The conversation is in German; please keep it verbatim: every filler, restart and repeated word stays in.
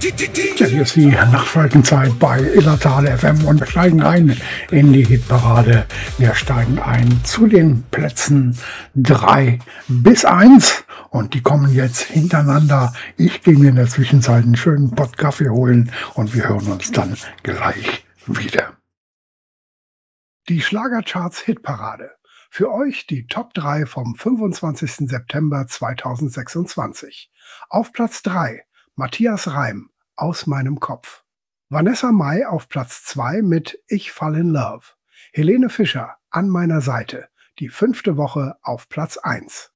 Ja, hier ist die Nachtfaltenzeit bei Illertal F M und wir steigen ein in die Hitparade. Wir steigen ein zu den Plätzen drei bis eins und die kommen jetzt hintereinander. Ich gehe mir in der Zwischenzeit einen schönen Pott Kaffee holen und wir hören uns dann gleich wieder. Die Schlagercharts Hitparade. Für euch die Top drei vom fünfundzwanzigsten September zweitausendsechsundzwanzig. Auf Platz drei Matthias Reim, Aus meinem Kopf. Vanessa Mai auf Platz zwei mit Ich fall in Love. Helene Fischer, An meiner Seite, die fünfte Woche auf Platz eins.